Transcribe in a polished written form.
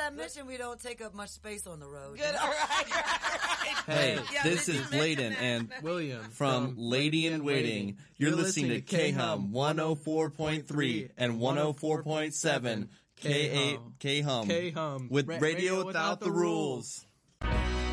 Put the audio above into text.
I mentioned we don't take up much space on the road. Good, all right. Hey, Yeah, this did you is mention Bladen that? and William from Lady in Waiting. You're listening to K-Hum 104.3 and 104.7 K-Hum K-Hum. with Radio Without the Rules.